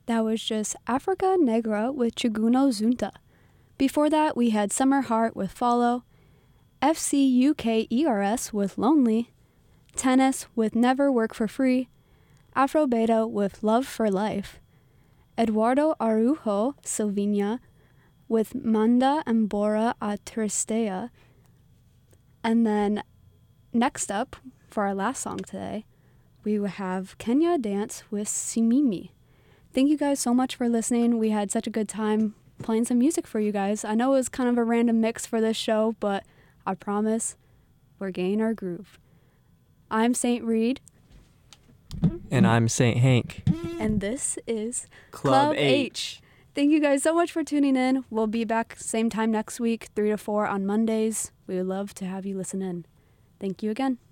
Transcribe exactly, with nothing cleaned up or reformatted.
That was just Africa Negra with Chiguno Zunta. Before that, we had Summer Heart with Follow, F C U K E R S with Lonely, Tennis with Never Work for Free, Afro Beta with Love for Life, Eduardo Arujo Silvina with Manda Embora a Tristea, and then next up, for our last song today, we will have Kenya Dance with Simimi. Thank you guys so much for listening. We had such a good time playing some music for you guys. I know it was kind of a random mix for this show, but I promise we're getting our groove. I'm Saint Reed. And I'm Saint Hank. And this is Club, Club H. H. Thank you guys so much for tuning in. We'll be back same time next week, three to four on Mondays. We would love to have you listen in. Thank you again.